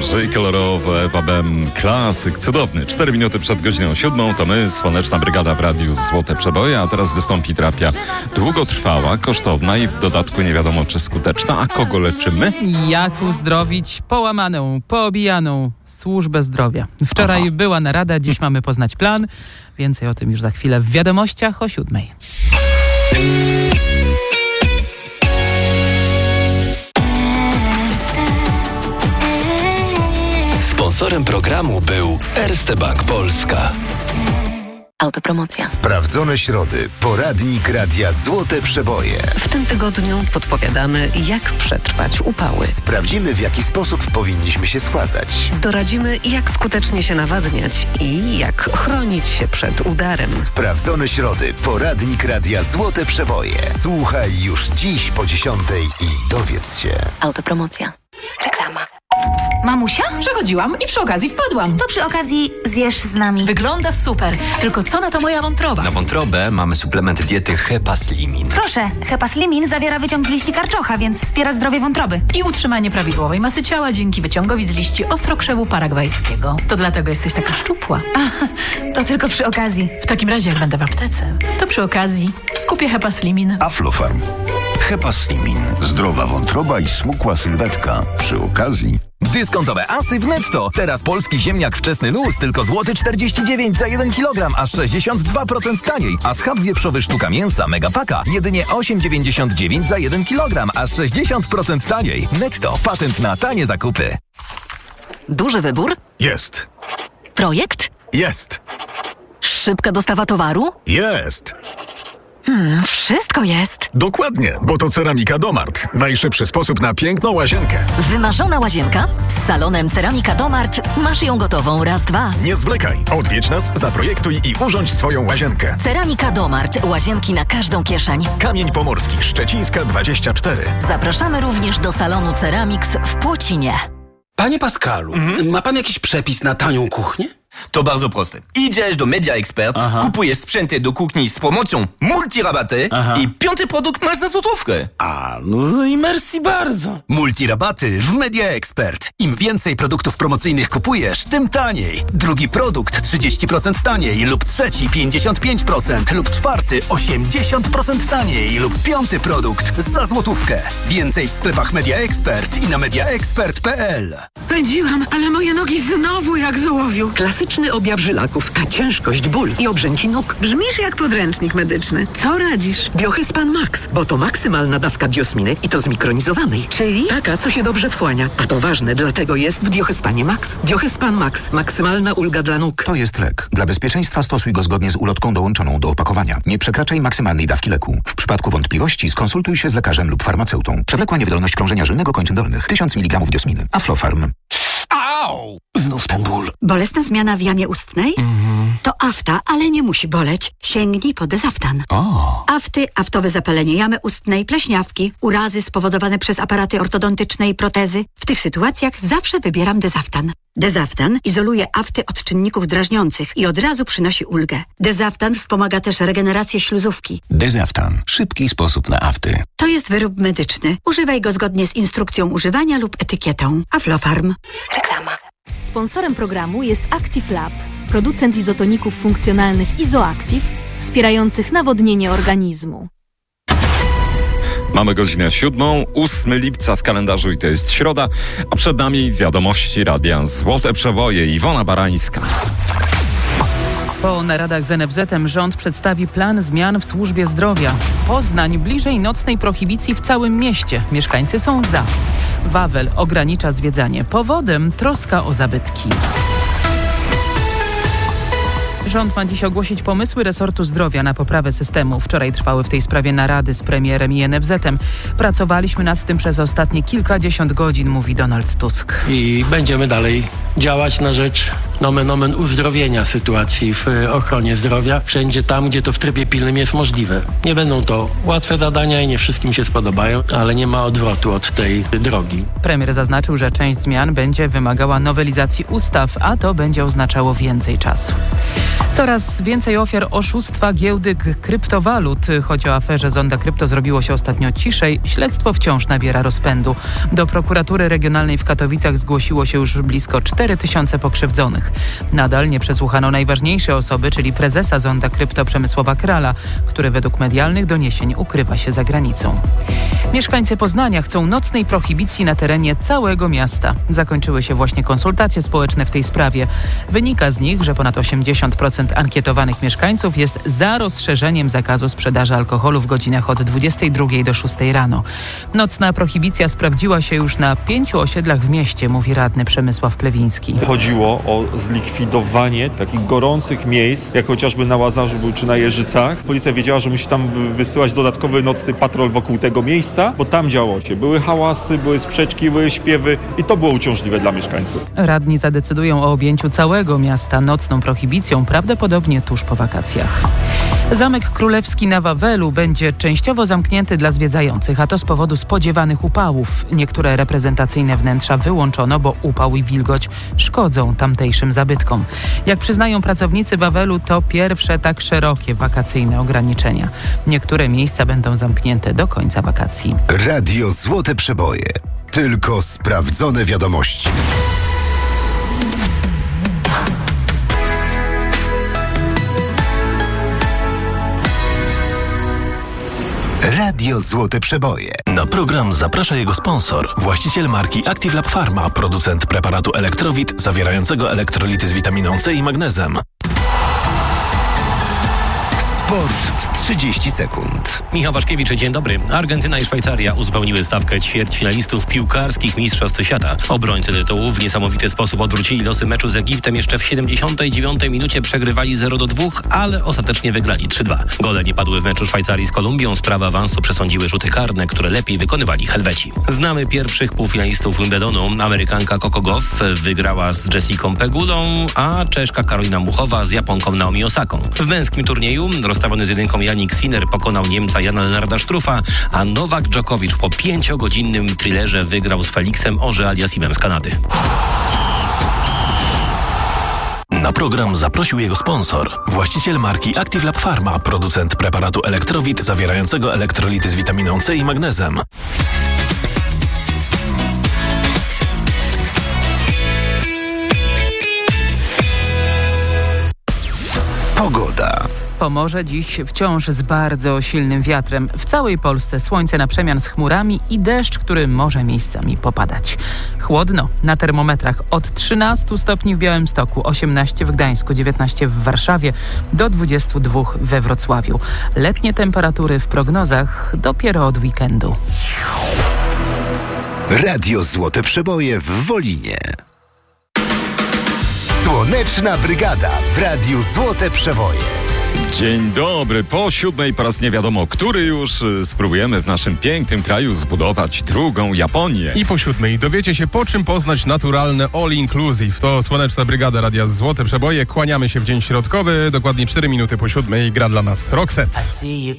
Żyj kolorowo, Ewa Bem, klasyk, cudowny. 4 minuty przed godziną 7, to my, Słoneczna Brygada w Radiu Złote Przeboje, a teraz wystąpi terapia długotrwała, kosztowna i w dodatku nie wiadomo czy skuteczna. A kogo leczymy? Jak uzdrowić połamaną, poobijaną służbę zdrowia. Wczoraj była narada, dziś mamy poznać plan. Więcej o tym już za chwilę w wiadomościach o 7. Sponsorem programu był Erste Bank Polska. Autopromocja. Sprawdzone środy. Poradnik Radia Złote Przeboje. W tym tygodniu podpowiadamy, jak przetrwać upały. Sprawdzimy, w jaki sposób powinniśmy się schładzać. Doradzimy, jak skutecznie się nawadniać i jak chronić się przed udarem. Sprawdzone środy. Poradnik Radia Złote Przeboje. Słuchaj już dziś po 10:00 i dowiedz się. Autopromocja. Reklama. Mamusia? Przechodziłam i przy okazji wpadłam. To przy okazji zjesz z nami. Wygląda super. Tylko co na to moja wątroba? Na wątrobę mamy suplement diety Hepaslimin. Proszę, Hepaslimin zawiera wyciąg z liści karczocha, więc wspiera zdrowie wątroby. I utrzymanie prawidłowej masy ciała dzięki wyciągowi z liści ostrokrzewu paragwajskiego. To dlatego jesteś taka szczupła. To tylko przy okazji. W takim razie, jak będę w aptece, to przy okazji kupię Hepaslimin. Aflofarm. Hepaslimin. Zdrowa wątroba i smukła sylwetka. Przy okazji. Dyskontowe asy w Netto. Teraz polski ziemniak wczesny luz tylko złoty 49 za 1 kg, aż 62% taniej. A schab wieprzowy sztuka mięsa Megapaka jedynie 8,99 za 1 kg, aż 60% taniej. Netto. Patent na tanie zakupy. Duży wybór? Jest. Projekt? Jest. Szybka dostawa towaru? Jest. Wszystko jest. Dokładnie, bo to Ceramika Domart. Najszybszy sposób na piękną łazienkę. Wymarzona łazienka? Z salonem Ceramika Domart masz ją gotową raz, dwa. Nie zwlekaj. Odwiedź nas, zaprojektuj i urządź swoją łazienkę. Ceramika Domart. Łazienki na każdą kieszeń. Kamień Pomorski, Szczecińska 24. Zapraszamy również do salonu Ceramix w Płocinie. Panie Pascalu, ma pan jakiś przepis na tanią kuchnię? To bardzo proste. Idziesz do Media Expert, kupujesz sprzęty do kuchni z promocją multirabaty i 5. produkt masz za złotówkę. No i merci bardzo. Multirabaty w Media Expert. Im więcej produktów promocyjnych kupujesz, tym taniej. Drugi produkt 30% taniej lub trzeci 55% lub czwarty 80% taniej lub 5. produkt za złotówkę. Więcej w sklepach Media Expert i na mediaexpert.pl. Pędziłam, ale moje nogi znowu jak z ołowiu. Klasyczny objaw żylaków, ciężkość, ból i obrzęki nóg. Brzmisz jak podręcznik medyczny. Co radzisz? Biohespan Max, bo to maksymalna dawka biosminy i to zmikronizowanej. Czyli? Taka, co się dobrze wchłania. A to ważne, dlatego jest w Biohespanie Max. Biohespan Max. Maksymalna ulga dla nóg. To jest lek. Dla bezpieczeństwa stosuj go zgodnie z ulotką dołączoną do opakowania. Nie przekraczaj maksymalnej dawki leku. W przypadku wątpliwości skonsultuj się z lekarzem lub farmaceutą. Przewlekła niewydolność krążenia żylnego kończyn dolnych. 1000 mg diosminy. Aflofarm. Au! Znów ten ból. Bolesna zmiana w jamie ustnej? To afta, ale nie musi boleć. Sięgnij po Dezaftan. Afty, aftowe zapalenie jamy ustnej, pleśniawki, urazy spowodowane przez aparaty ortodontyczne i protezy. W tych sytuacjach zawsze wybieram Dezaftan. Dezaftan izoluje afty od czynników drażniących i od razu przynosi ulgę. Dezaftan wspomaga też regenerację śluzówki. Dezaftan. Szybki sposób na afty. To jest wyrób medyczny. Używaj go zgodnie z instrukcją używania lub etykietą. Aflofarm. Reklama. Sponsorem programu jest Active Lab, producent izotoników funkcjonalnych Izoactive, wspierających nawodnienie organizmu. Mamy godzinę 7, 8 lipca w kalendarzu i to jest środa, a przed nami wiadomości Radia Złote Przeboje. Iwona Barańska. Po naradach z NFZ-em rząd przedstawi plan zmian w służbie zdrowia. Poznań bliżej nocnej prohibicji w całym mieście. Mieszkańcy są za. Wawel ogranicza zwiedzanie. Powodem troska o zabytki. Rząd ma dziś ogłosić pomysły resortu zdrowia na poprawę systemu. Wczoraj trwały w tej sprawie narady z premierem i NFZ-em. Pracowaliśmy nad tym przez ostatnie kilkadziesiąt godzin, mówi Donald Tusk. I będziemy dalej działać na rzecz nomen omen uzdrowienia sytuacji w ochronie zdrowia, wszędzie tam, gdzie to w trybie pilnym jest możliwe. Nie będą to łatwe zadania i nie wszystkim się spodobają, ale nie ma odwrotu od tej drogi. Premier zaznaczył, że część zmian będzie wymagała nowelizacji ustaw, a to będzie oznaczało więcej czasu. Coraz więcej ofiar oszustwa giełdy kryptowalut. Choć o aferze Zonda Krypto zrobiło się ostatnio ciszej, śledztwo wciąż nabiera rozpędu. Do prokuratury regionalnej w Katowicach zgłosiło się już blisko 4000 pokrzywdzonych. Nadal nie przesłuchano najważniejszej osoby, czyli prezesa Zonda Krypto Przemysława Krala, który według medialnych doniesień ukrywa się za granicą. Mieszkańcy Poznania chcą nocnej prohibicji na terenie całego miasta. Zakończyły się właśnie konsultacje społeczne w tej sprawie. Wynika z nich, że ponad 80% ankietowanych mieszkańców jest za rozszerzeniem zakazu sprzedaży alkoholu w godzinach od 22 do 6 rano. Nocna prohibicja sprawdziła się już na 5 osiedlach w mieście, mówi radny Przemysław Plewiński. Chodziło o zlikwidowanie takich gorących miejsc, jak chociażby na Łazarzu czy na Jeżycach. Policja wiedziała, że musi tam wysyłać dodatkowy nocny patrol wokół tego miejsca, bo tam działo się. Były hałasy, były sprzeczki, były śpiewy i to było uciążliwe dla mieszkańców. Radni zadecydują o objęciu całego miasta nocną prohibicją, prawdopodobnie tuż po wakacjach. Zamek Królewski na Wawelu będzie częściowo zamknięty dla zwiedzających, a to z powodu spodziewanych upałów. Niektóre reprezentacyjne wnętrza wyłączono, bo upał i wilgoć szkodzą tamtejszym zabytkom. Jak przyznają pracownicy Wawelu, to pierwsze tak szerokie wakacyjne ograniczenia. Niektóre miejsca będą zamknięte do końca wakacji. Radio Złote Przeboje. Tylko sprawdzone wiadomości. Radio Złote Przeboje. Na program zaprasza jego sponsor, właściciel marki Active Lab Pharma, producent preparatu Elektrowit zawierającego elektrolity z witaminą C i magnezem. Sport w 30 sekund. Michał Waszkiewicz, dzień dobry. Argentyna i Szwajcaria uzupełniły stawkę ćwierćfinalistów piłkarskich Mistrzostw Świata. Obrońcy tytułu w niesamowity sposób odwrócili losy meczu z Egiptem. Jeszcze w 79 minucie przegrywali 0-2, ale ostatecznie wygrali 3-2. Gole nie padły w meczu Szwajcarii z Kolumbią. Sprawę awansu przesądziły rzuty karne, które lepiej wykonywali Helweci. Znamy pierwszych półfinalistów Wimbledonu. Amerykanka Coco Gauff wygrała z Jessicą Pegulą, a Czeszka Karolina Muchowa z Japonką Naomi Osaką. W męskim turnieju rozstawiony z jedynką Jannik Sinner pokonał Niemca Jana Lennarda Struffa, a Nowak Djokovic po 5-godzinnym thrillerze wygrał z Felixem Auger-Aliassimem z Kanady. Na program zaprosił jego sponsor, właściciel marki Active Lab Pharma, producent preparatu Elektrowit zawierającego elektrolity z witaminą C i magnezem. Pogoda. Pomorze dziś wciąż z bardzo silnym wiatrem. W całej Polsce słońce na przemian z chmurami i deszcz, który może miejscami popadać. Chłodno na termometrach od 13 stopni w Białymstoku, 18 w Gdańsku, 19 w Warszawie, do 22 we Wrocławiu. Letnie temperatury w prognozach dopiero od weekendu. Radio Złote Przeboje w Wolinie. Słoneczna Brygada w Radiu Złote Przeboje. Dzień dobry. Po 7 po raz nie wiadomo, który już spróbujemy w naszym pięknym kraju zbudować drugą Japonię. I po 7 dowiecie się, po czym poznać naturalne all inclusive. To Słoneczna Brygada Radia Złote Przeboje. Kłaniamy się w dzień środkowy. Dokładnie 4 minuty po 7 gra dla nas Roxette.